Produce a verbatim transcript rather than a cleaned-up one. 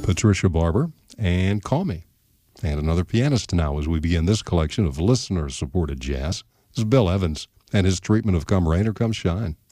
Patricia Barber, and Call Me. And another pianist now as we begin this collection of listener-supported jazz. This is Bill Evans and his treatment of Come Rain or Come Shine.